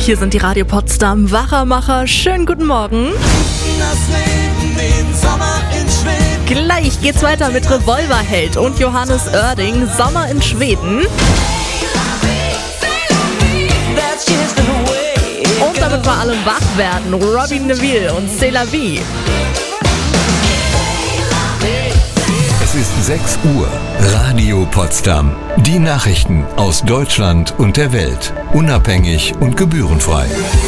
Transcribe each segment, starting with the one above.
Hier sind die Radio Potsdam Wachermacher. Schönen guten Morgen. Gleich geht's weiter mit Revolverheld und Johannes Oerding. Sommer in Schweden. Und damit wir alle wach werden, Robbie Neville und C'est la vie. Es ist 6 Uhr. Radio Potsdam. Die Nachrichten aus Deutschland und der Welt. Unabhängig und gebührenfrei.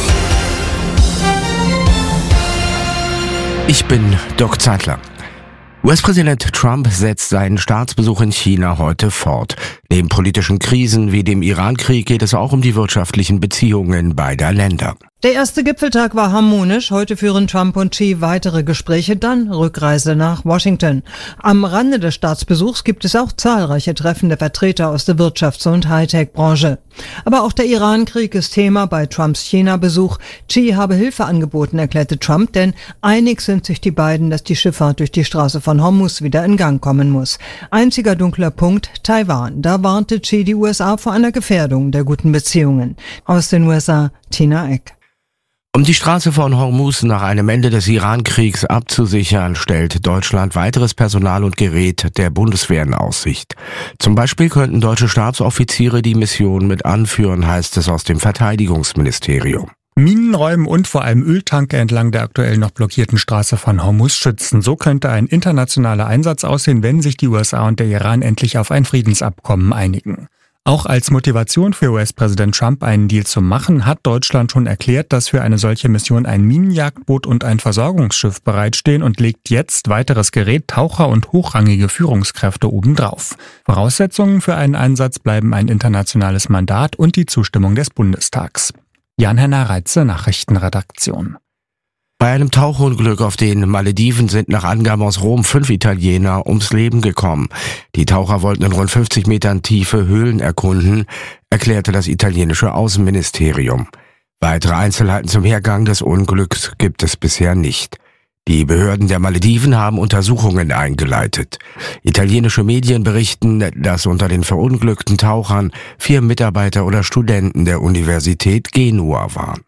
Ich bin Doc Zeitler. US-Präsident Trump setzt seinen Staatsbesuch in China heute fort. Neben politischen Krisen wie dem Iran-Krieg geht es auch um die wirtschaftlichen Beziehungen beider Länder. Der erste Gipfeltag war harmonisch. Heute führen Trump und Xi weitere Gespräche, dann Rückreise nach Washington. Am Rande des Staatsbesuchs gibt es auch zahlreiche Treffen der Vertreter aus der Wirtschafts- und Hightech-Branche. Aber auch der Iran-Krieg ist Thema bei Trumps China-Besuch. Xi habe Hilfe angeboten, erklärte Trump, denn einig sind sich die beiden, dass die Schifffahrt durch die Straße von Hormuz wieder in Gang kommen muss. Einziger dunkler Punkt, Taiwan. Da warnte Xi die USA vor einer Gefährdung der guten Beziehungen. Aus den USA, Tina Eck. Um die Straße von Hormuz nach einem Ende des Iran-Kriegs abzusichern, stellt Deutschland weiteres Personal und Gerät der Bundeswehr in Aussicht. Zum Beispiel könnten deutsche Stabsoffiziere die Mission mit anführen, heißt es aus dem Verteidigungsministerium. Minen räumen und vor allem Öltanker entlang der aktuell noch blockierten Straße von Hormuz schützen. So könnte ein internationaler Einsatz aussehen, wenn sich die USA und der Iran endlich auf ein Friedensabkommen einigen. Auch als Motivation für US-Präsident Trump, einen Deal zu machen, hat Deutschland schon erklärt, dass für eine solche Mission ein Minenjagdboot und ein Versorgungsschiff bereitstehen und legt jetzt weiteres Gerät, Taucher und hochrangige Führungskräfte obendrauf. Voraussetzungen für einen Einsatz bleiben ein internationales Mandat und die Zustimmung des Bundestags. Jan-Henner Reitze, Nachrichtenredaktion. Bei einem Tauchunglück auf den Malediven sind nach Angaben aus Rom 5 Italiener ums Leben gekommen. Die Taucher wollten in rund 50 Metern Tiefe Höhlen erkunden, erklärte das italienische Außenministerium. Weitere Einzelheiten zum Hergang des Unglücks gibt es bisher nicht. Die Behörden der Malediven haben Untersuchungen eingeleitet. Italienische Medien berichten, dass unter den verunglückten Tauchern 4 Mitarbeiter oder Studenten der Universität Genua waren.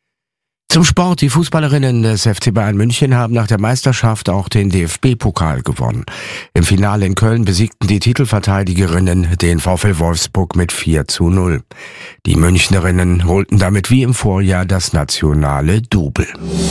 Zum Sport. Die Fußballerinnen des FC Bayern München haben nach der Meisterschaft auch den DFB-Pokal gewonnen. Im Finale in Köln besiegten die Titelverteidigerinnen den VfL Wolfsburg mit 4:0. Die Münchnerinnen holten damit wie im Vorjahr das nationale Double.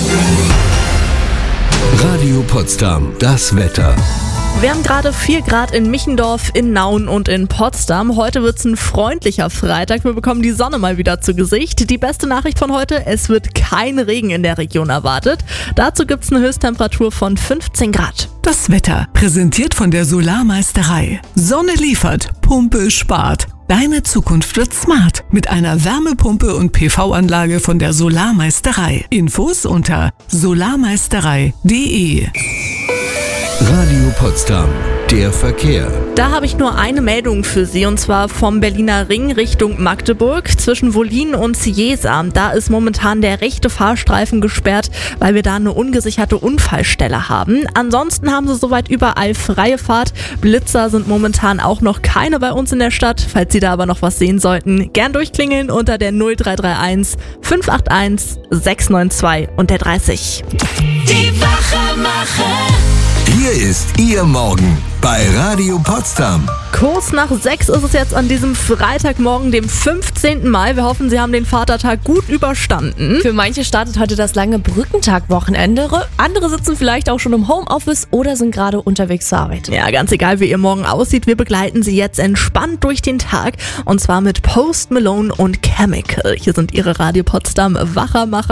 Radio Potsdam, das Wetter. Wir haben gerade 4 Grad in Michendorf, in Nauen und in Potsdam. Heute wird's ein freundlicher Freitag. Wir bekommen die Sonne mal wieder zu Gesicht. Die beste Nachricht von heute, es wird kein Regen in der Region erwartet. Dazu gibt's eine Höchsttemperatur von 15 Grad. Das Wetter, präsentiert von der Solarmeisterei. Sonne liefert, Pumpe spart. Deine Zukunft wird smart mit einer Wärmepumpe und PV-Anlage von der Solarmeisterei. Infos unter solarmeisterei.de. Radio Potsdam, der Verkehr. Da habe ich nur eine Meldung für Sie, und zwar vom Berliner Ring Richtung Magdeburg zwischen Wollin und Cieza. Da ist momentan der rechte Fahrstreifen gesperrt, weil wir da eine ungesicherte Unfallstelle haben. Ansonsten haben Sie soweit überall freie Fahrt. Blitzer sind momentan auch noch keine bei uns in der Stadt. Falls Sie da aber noch was sehen sollten, gern durchklingeln unter der 0331 581 692 und der 30. Die Wachermacher. Hier ist Ihr Morgen bei Radio Potsdam. Kurz nach 6 ist es jetzt an diesem Freitagmorgen, dem 15. Mai. Wir hoffen, Sie haben den Vatertag gut überstanden. Für manche startet heute das lange Brückentag-Wochenende. Andere sitzen vielleicht auch schon im Homeoffice oder sind gerade unterwegs zur Arbeit. Ja, ganz egal, wie Ihr Morgen aussieht, wir begleiten Sie jetzt entspannt durch den Tag. Und zwar mit Post Malone und Chemical. Hier sind Ihre Radio Potsdam Wachermacher.